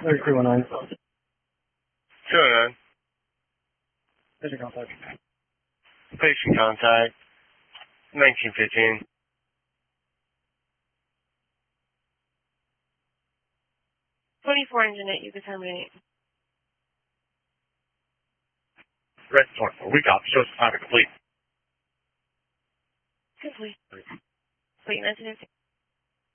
3319. 209. Station contact. Station contact. 1915. Engine 8, you can terminate. Red 24. We got shows time complete. Complete. Wait, 1915.